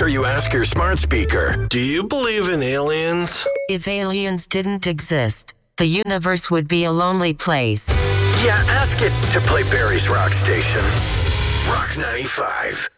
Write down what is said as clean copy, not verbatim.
after you ask your smart speaker, do you believe in aliens? If aliens didn't exist, the universe would be a lonely place. Yeah, ask it to play Barry's Rock Station. Rock 95.